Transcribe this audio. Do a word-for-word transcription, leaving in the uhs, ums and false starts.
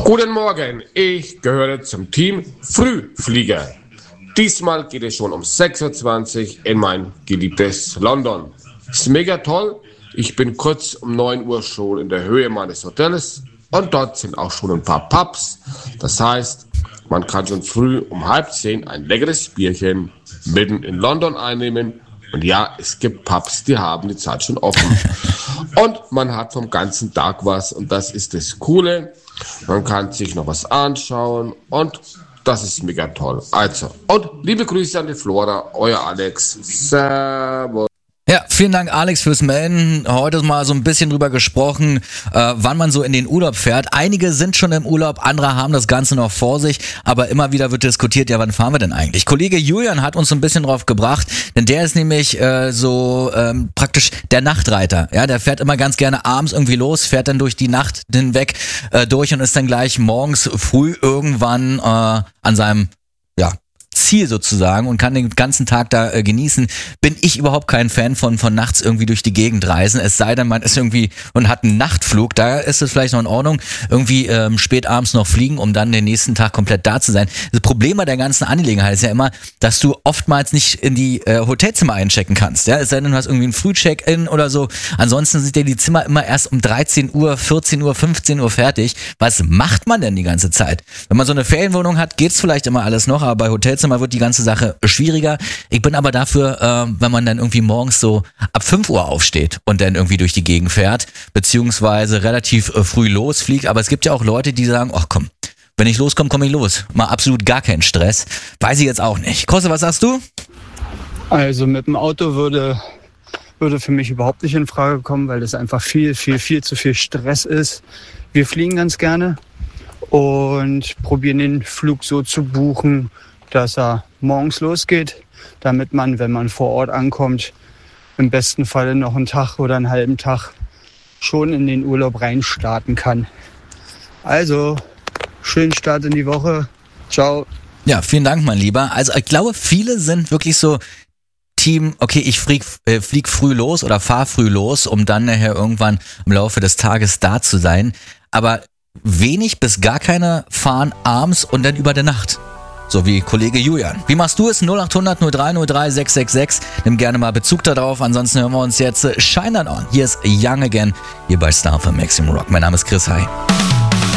Guten Morgen, ich gehöre zum Team Frühflieger. Diesmal geht es schon um sechs Uhr zwanzig in mein geliebtes London. Ist mega toll. Ich bin kurz um neun Uhr schon in der Höhe meines Hotels und dort sind auch schon ein paar Pubs. Das heißt, man kann schon früh um halb zehn ein leckeres Bierchen mitten in London einnehmen. Und ja, es gibt Pubs, die haben die Zeit schon offen. Und man hat vom ganzen Tag was und das ist das Coole. Man kann sich noch was anschauen und das ist mega toll. Also, und liebe Grüße an die Flora, euer Alex. Servus. Ja, vielen Dank, Alex, fürs Melden. Heute mal so ein bisschen drüber gesprochen, äh, wann man so in den Urlaub fährt. Einige sind schon im Urlaub, andere haben das Ganze noch vor sich, aber immer wieder wird diskutiert, ja, wann fahren wir denn eigentlich? Kollege Julian hat uns so ein bisschen drauf gebracht, denn der ist nämlich äh, so ähm, praktisch der Nachtreiter. Ja, der fährt immer ganz gerne abends irgendwie los, fährt dann durch die Nacht hinweg äh, durch und ist dann gleich morgens früh irgendwann äh, an seinem, ja, Ziel sozusagen und kann den ganzen Tag da äh, genießen. Bin ich überhaupt kein Fan von von nachts irgendwie durch die Gegend reisen. Es sei denn, man ist irgendwie und hat einen Nachtflug, da ist es vielleicht noch in Ordnung. Irgendwie ähm, spät abends noch fliegen, um dann den nächsten Tag komplett da zu sein. Das Problem bei der ganzen Angelegenheit ist ja immer, dass du oftmals nicht in die äh, Hotelzimmer einchecken kannst. Ja, es sei denn, du hast irgendwie ein Frühcheck-in oder so. Ansonsten sind ja die Zimmer immer erst um dreizehn Uhr, vierzehn Uhr, fünfzehn Uhr fertig. Was macht man denn die ganze Zeit? Wenn man so eine Ferienwohnung hat, geht's vielleicht immer alles noch, aber bei Hotelzimmer wird die ganze Sache schwieriger. Ich bin aber dafür, äh, wenn man dann irgendwie morgens so ab fünf Uhr aufsteht und dann irgendwie durch die Gegend fährt, beziehungsweise relativ äh, früh losfliegt. Aber es gibt ja auch Leute, die sagen, ach komm, wenn ich loskomme, komme ich los. Mal absolut gar keinen Stress. Weiß ich jetzt auch nicht. Kosse, was sagst du? Also mit dem Auto würde, würde für mich überhaupt nicht in Frage kommen, weil das einfach viel, viel, viel zu viel Stress ist. Wir fliegen ganz gerne und probieren den Flug so zu buchen, dass er morgens losgeht, damit man, wenn man vor Ort ankommt, im besten Falle noch einen Tag oder einen halben Tag schon in den Urlaub reinstarten kann. Also, schönen Start in die Woche. Ciao. Ja, vielen Dank, mein Lieber. Also ich glaube, viele sind wirklich so Team, okay, ich flieg, äh, flieg früh los oder fahr früh los, um dann nachher irgendwann im Laufe des Tages da zu sein. Aber wenig bis gar keine fahren abends und dann über der Nacht. So wie Kollege Julian. Wie machst du es? null acht hundert null drei null drei sechs sechs sechs. Nimm gerne mal Bezug darauf. Ansonsten hören wir uns jetzt Shine On. Hier ist Young Again, hier bei Star für Maximum Rock. Mein Name ist Chris. Hi.